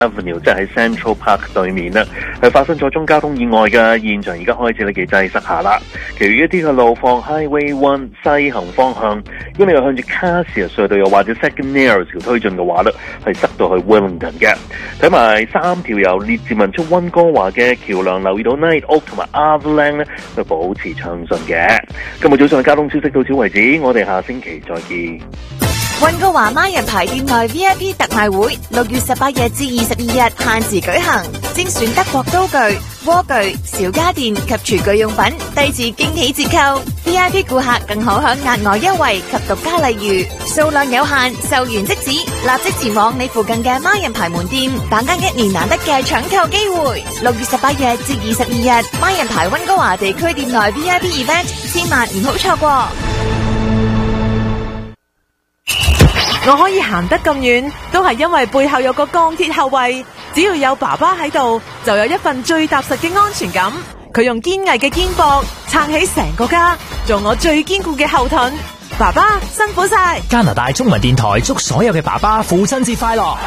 Avenue 即係喺 Central Park 對面啦，係發生咗宗交通意外嘅現場，而家開始呢幾擠塞下啦。其餘一啲嘅路況 Highway 1西行方向，如果你又向住 Cassius 隧道又或者 Second Narrows 條推進嘅話呢，係塞到去 Wellington 嘅。睇埋3條由列治文出溫哥華嘅橋梁，留意到 Knight Oak 同埋 Avalanche 呢都保持暢順嘅。今日早上嘅交通消息到此為止，我哋下星期再見。 溫哥華孖人牌店內 VIP 特賣會6月18日至22日限時舉行，精選德國刀具、鍋具、小家電及廚具用品，低至驚喜折扣。VIP 顧客更可享額外優惠及獨家禮遇，數量有限，售完即止，立即前往你附近嘅孖人牌門店，把握1年難得嘅搶購機會。6月18日至22日，孖人牌溫哥華地區店內 VIP event，千萬唔好錯過。 我可以行得咁遠，都係因為背後有個鋼鐵後衛。只要有爸爸喺度，就有一份最踏實嘅安全感。佢用堅毅嘅肩膊撐起成個家，做我最堅固嘅後盾。爸爸辛苦晒！ 加拿大中文電台祝所有嘅爸爸父親節快樂。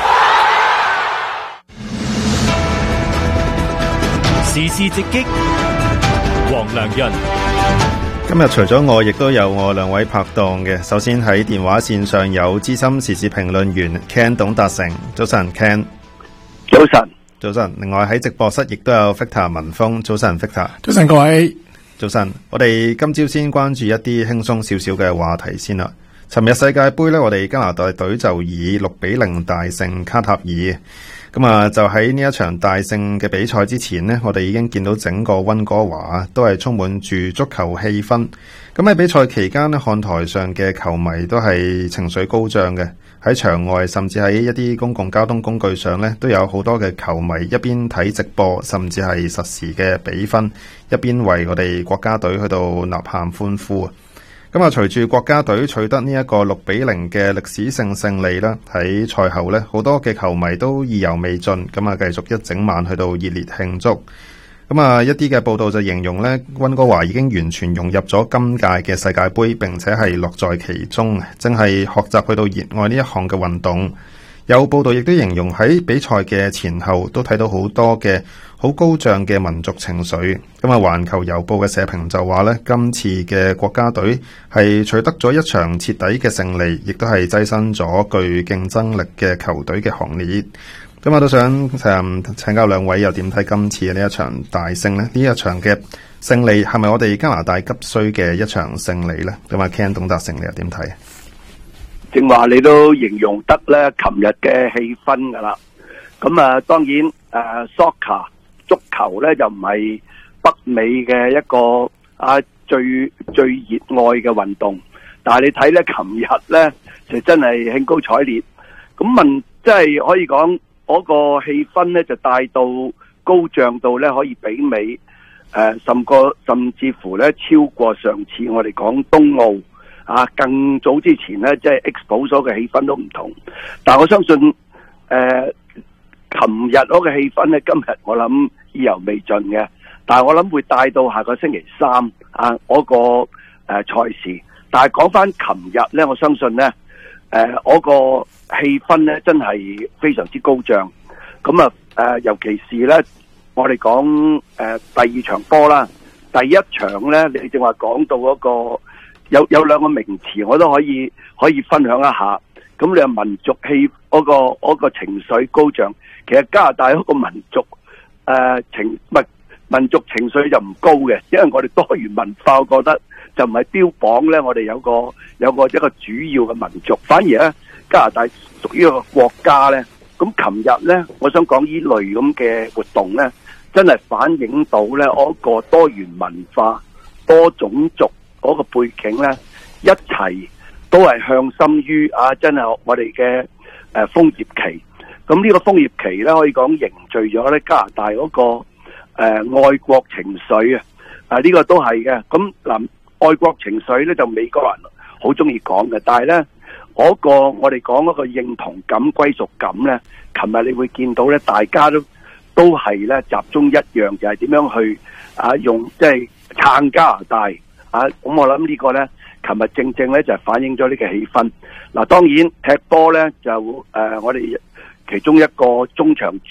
時事直擊，黃良潤。 今日除咗我，亦都有我兩位拍檔嘅。首先喺電話線上有資深時事評論員 Ken 董達成，早晨 Ken。 早晨， 早晨。另外喺直播室亦都有 Victor 文峰，早晨 Victor。 早晨各位， 早晨。我哋今朝先關注一啲輕鬆少少嘅話題先啦。尋日世界盃呢，我哋加拿大隊就以6-0大勝卡塔爾。咁啊，就喺呢一場大勝嘅比賽之前呢，我哋已經見到整個溫哥華都係充滿住足球氣氛。咁喺比賽期間呢，看台上嘅球迷都係情緒高漲嘅。喺場外甚至喺一啲公共交通工具上呢，都有好多嘅球迷一邊睇直播，甚至係實時嘅比分，一邊為我哋國家隊去到吶喊歡呼啊！咁啊，隨住國家隊取得呢一個6-0嘅歷史性勝利啦，喺賽後呢，好多嘅球迷都意猶未盡，咁啊繼續一整晚去到熱烈慶祝。咁啊，一啲嘅報道就形容呢，溫哥華已經完全融入咗今屆嘅世界盃，並且係樂在其中，正係學習去到熱愛呢一項嘅運動。有報道亦都形容喺比賽嘅前後都睇到好多嘅好高漲嘅民族情緒。咁啊，環球郵報嘅社評就話呢，今次嘅國家隊係取得咗一場徹底嘅勝利，亦都係躋身咗具競爭力嘅球隊嘅行列。咁我都想請教兩位又點睇今次嘅呢一場大勝呢？呢一場嘅勝利係咪我哋加拿大急需嘅一場勝利呢？咁啊 Ken 董達成你又點睇？ 正話你都形容得咧，琴日嘅氣氛噶啦。咁啊，當然soccer 足球咧就唔係北美嘅一個最熱愛嘅運動，但係你睇咧，琴日咧就真係興高采烈。咁即係可以講嗰個氣氛咧就帶到高漲到咧可以媲美甚至乎咧超過上次我哋講冬奧。更早之前咧，即係 Expo 所嘅氣氛都唔同。但係我相信，琴日嗰個氣氛咧，今日我諗意猶未盡嘅。但係我諗會帶到下個星期3嗰個賽事。但係講翻琴日咧，我相信咧，嗰個氣氛咧真係非常之高漲。咁尤其是咧，我哋講第二場波啦，第一場咧，你正話講到嗰個。有兩個名詞我都可以分享一下。咁你話民族氣嗰個情緒高漲，其實加拿大嗰個民族情緒就唔高嘅，因為我哋多元文化，我覺得就唔係標榜咧，我哋有個一個主要嘅民族，反而咧加拿大屬於一個國家咧。咁琴日咧，我想講呢類咁嘅活動咧，真係反映到咧嗰個多元文化、多種族。嗰個背景咧，一齊都係向心於真係我哋嘅楓葉旗。咁呢個楓葉旗咧，可以講凝聚咗咧加拿大嗰個愛國情緒啊！呢個都係嘅。咁嗱，愛國情緒咧就美國人好中意講嘅，但係咧嗰個我哋講嗰個認同感、歸屬感咧，琴日你會見到咧，大家都係咧集中一樣，就係點樣去用即係撐加拿大。咁我諗呢個呢，琴日正正呢就反映咗呢個氣氛。嗱，當然踢波呢就我哋其中一個中場